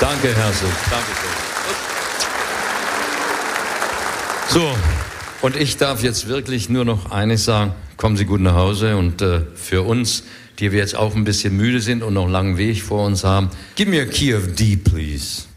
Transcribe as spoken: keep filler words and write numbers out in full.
Danke, herzlich. Danke schön. So, und ich darf jetzt wirklich nur noch eines sagen. Kommen Sie gut nach Hause und äh, für uns, die wir jetzt auch ein bisschen müde sind und noch einen langen Weg vor uns haben, give me a key of D, please.